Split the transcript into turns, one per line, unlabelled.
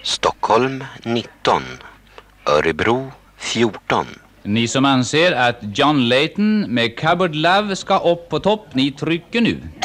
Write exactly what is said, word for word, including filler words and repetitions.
Stockholm nitton, Örebro fjorton.
Ni som anser att John Layton med Cupboard Love ska upp på topp, ni trycker nu.